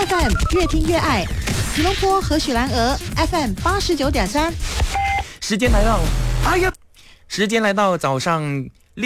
FM 越听越爱，吉隆坡和许兰娥 FM 89.3。 时间来到早上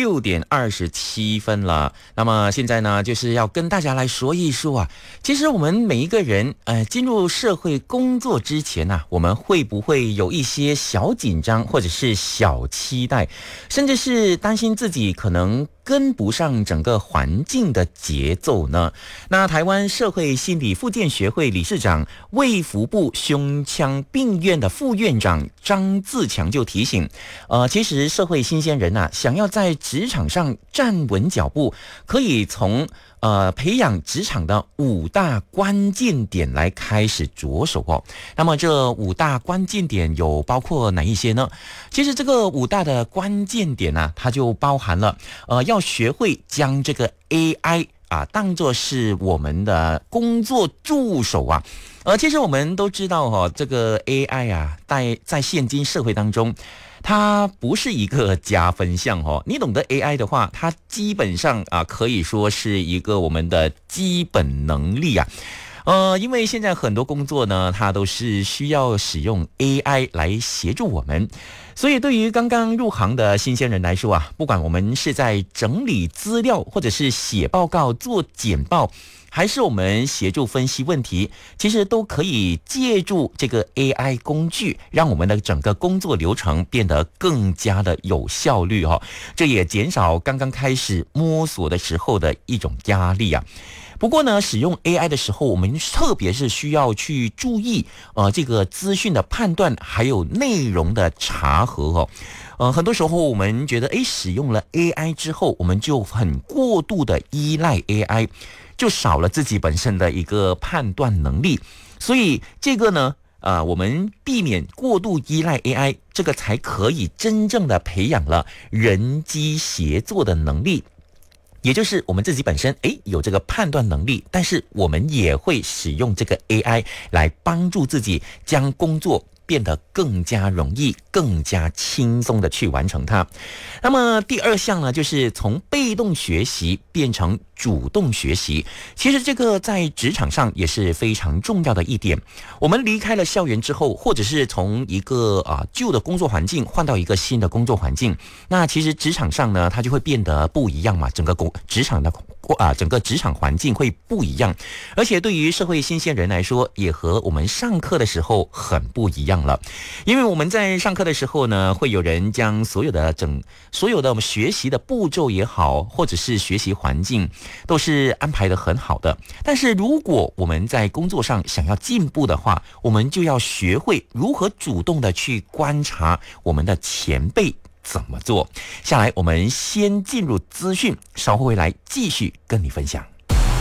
6:27了。那么现在呢，就是要跟大家来说一说啊，其实我们每一个人进入社会工作之前啊，我们会不会有一些小紧张或者是小期待，甚至是担心自己可能跟不上整个环境的节奏呢？那台湾社会心理复健学会理事长、卫福部胸腔病院的副院长张自强就提醒，其实社会新鲜人啊，想要在职场上站稳脚步，可以从培养职场的5大关键点来开始着手哦。那么这5大关键点有包括哪一些呢？其实这个5大的关键点啊，它就包含了要学会将这个 AI 当作是我们的工作助手啊。其实我们都知道这个 AI 啊，在现今社会当中，它不是一个加分项你懂得 AI 的话，它基本上可以说是一个我们的基本能力啊。因为现在很多工作呢，它都是需要使用 AI 来协助我们，所以对于刚刚入行的新鲜人来说啊，不管我们是在整理资料，或者是写报告、做简报，还是我们协助分析问题，其实都可以借助这个 AI 工具，让我们的整个工作流程变得更加的有效率这也减少刚刚开始摸索的时候的一种压力啊。不过呢，使用 AI 的时候，我们特别是需要去注意这个资讯的判断，还有内容的查核很多时候我们觉得使用了 AI 之后，我们就很过度的依赖 AI， 就少了自己本身的一个判断能力。所以这个呢我们避免过度依赖 AI， 这个才可以真正的培养了人机协作的能力。也就是我们自己本身有这个判断能力，但是我们也会使用这个 AI 来帮助自己将工作变得更加容易、更加轻松的去完成它。那么第2项呢，就是从被动学习变成主动学习。其实这个在职场上也是非常重要的一点。我们离开了校园之后，或者是从一个旧的工作环境换到一个新的工作环境，那其实职场上呢，它就会变得不一样嘛，整个职场环境会不一样。而且对于社会新鲜人来说，也和我们上课的时候很不一样了。因为我们在上课的时候呢，会有人将所有的我们学习的步骤也好，或者是学习环境都是安排得很好的。但是如果我们在工作上想要进步的话，我们就要学会如何主动的去观察我们的前辈怎么做。下来我们先进入资讯，稍后回来继续跟你分享。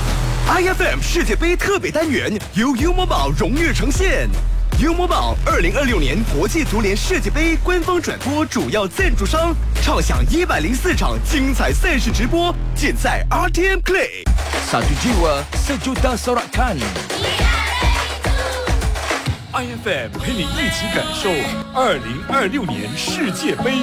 IFM 世界杯特别单元由 U Mobile 荣誉呈现。U Mobile 2026年国际足联世界杯官方转播主要赞助商，畅享104场精彩赛事直播，尽在 RTM Play。 Satu jiwa sejuta sorakan。IFM 陪你一起感受2026年世界杯。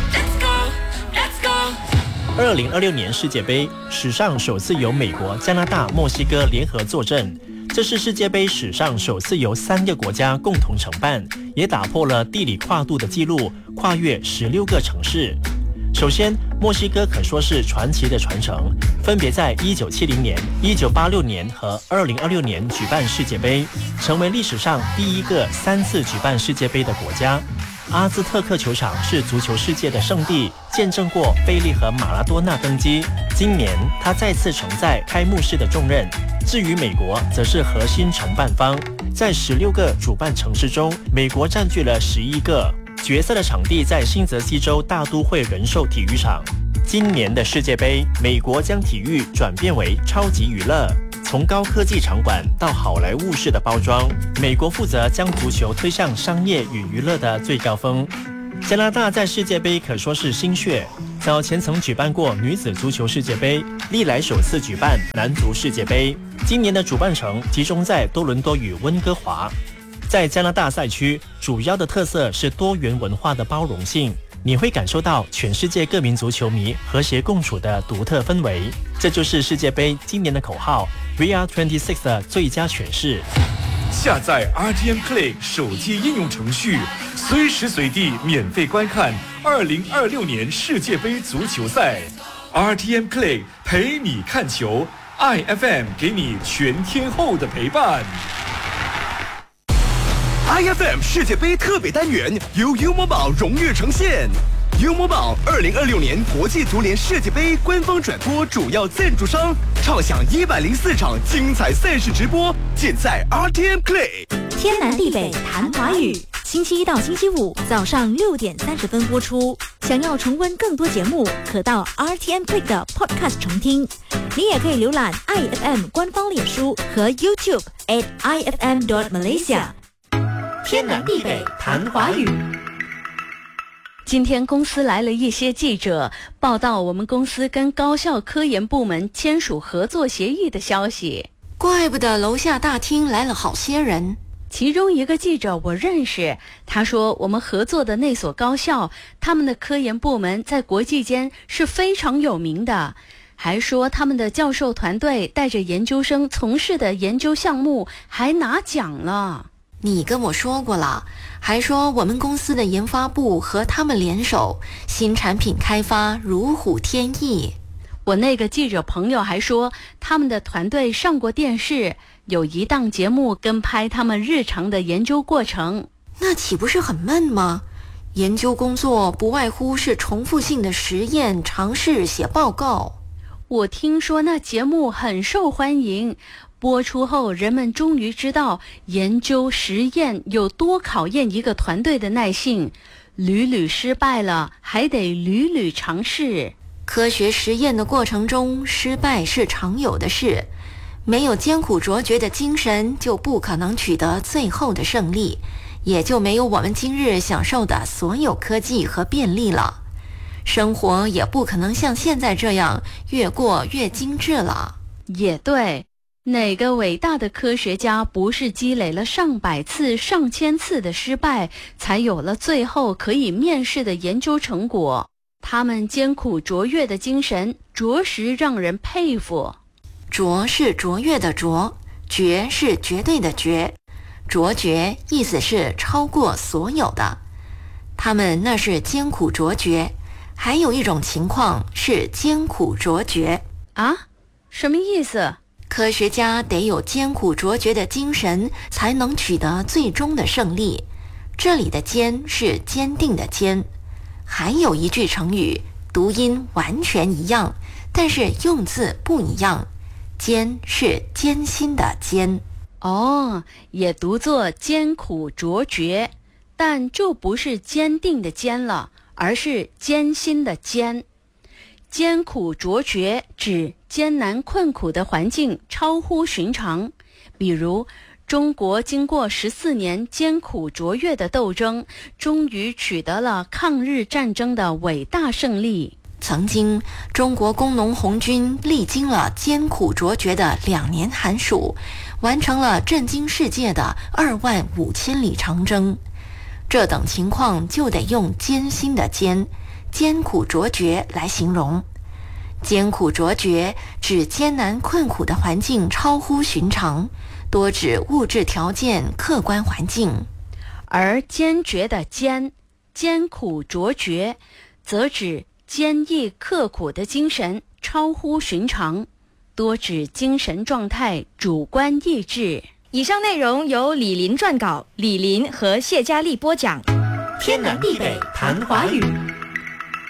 2026年世界杯史上首次由美国、加拿大、墨西哥联合坐镇，这是世界杯史上首次由3个国家共同承办，也打破了地理跨度的纪录，跨越16个城市。首先，墨西哥可说是传奇的传承，分别在1970年、1986年和2026年举办世界杯，成为历史上第1个3次举办世界杯的国家。阿兹特克球场是足球世界的圣地，见证过贝利和马拉多纳登基。今年他再次承载开幕式的重任。至于美国，则是核心承办方，在16个主办城市中，美国占据了11个。决赛的场地在新泽西州大都会人寿体育场。今年的世界杯，美国将体育转变为超级娱乐，从高科技场馆到好莱坞式的包装，美国负责将足球推向商业与娱乐的最高峰。加拿大在世界杯可说是新血，早前曾举办过女子足球世界杯，历来首次举办男足世界杯。今年的主办城集中在多伦多与温哥华。在加拿大赛区，主要的特色是多元文化的包容性，你会感受到全世界各民族球迷和谐共处的独特氛围。这就是世界杯今年的口号 VR26 的最佳诠释。 下载 RTM Play 手机应用程序，随时随地免费观看2026年世界杯足球赛。RTM Play 陪你看球，IFM 给你全天候的陪伴。 IFM 世界杯特别单元由 U Mobile 荣誉呈现。U Mobile 2026年国际足联世界杯官方转播主要赞助商，畅享104场精彩赛事直播，尽在 RTM Play。 天南地北谈华语，星期一到星期五早上6点30分播出。想要重温更多节目，可到 RTM Play 的 Podcast 重听。你也可以浏览 IFM 官方脸书和 YouTube @IFM.Malaysia。 天南地北谈华语。 今天公司来了一些记者，报道我们公司跟高校科研部门签署合作协议的消息。 怪不得楼下大厅来了好些人。 其中一个记者我认识，他说我们合作的那所高校，他们的科研部门在国际间是非常有名的，还说他们的教授团队带着研究生从事的研究项目还拿奖了。 你跟我说过了，还说我们公司的研发部和他们联手，新产品开发如虎添翼。 我那个记者朋友还说，他们的团队上过电视，有一档节目跟拍他们日常的研究过程。 那岂不是很闷吗？研究工作不外乎是重复性的实验、尝试、写报告。 我听说那节目很受欢迎，播出后人们终于知道研究实验有多考验一个团队的耐性，屡屡失败了还得屡屡尝试。 科学实验的过程中，失败是常有的事，没有艰苦卓绝的精神，就不可能取得最后的胜利，也就没有我们今日享受的所有科技和便利了。生活也不可能像现在这样越过越精致了。 也对，哪个伟大的科学家不是积累了上百次、上千次的失败，才有了最后可以面世的研究成果？他们艰苦卓越的精神，着实让人佩服。 卓是卓越的卓，绝是绝对的绝，卓绝意思是超过所有的。他们那是艰苦卓绝，还有一种情况是艰苦卓绝啊？什么意思？ 科学家得有艰苦卓绝的精神，才能取得最终的胜利。这里的坚是坚定的坚。还有一句成语，读音完全一样，但是用字不一样。艰是艰辛的艰。 哦，也读作艰苦卓绝，但就不是坚定的坚了，而是艰辛的艰。艰苦卓绝指艰难困苦的环境超乎寻常，比如中国经过14年艰苦卓越的斗争，终于取得了抗日战争的伟大胜利。 曾经，中国工农红军历经了艰苦卓绝的2年寒暑，完成了震惊世界的25000里长征。这等情况就得用艰辛的艰，艰苦卓绝来形容。艰苦卓绝指艰难困苦的环境超乎寻常，多指物质条件、客观环境。 而坚决的坚，艰苦卓绝，则指坚毅刻苦的精神超乎寻常，多指精神状态、主观意志。 以上内容由李林撰稿，李林和谢佳丽播讲。 天南地北谈华语。